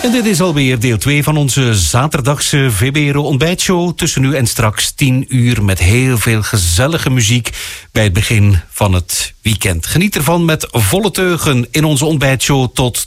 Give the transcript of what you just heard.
En dit is alweer deel 2 van onze zaterdagse VBRO ontbijtshow. Tussen nu en straks 10 uur met heel veel gezellige muziek bij het begin van het weekend. Geniet ervan met volle teugen in onze ontbijtshow tot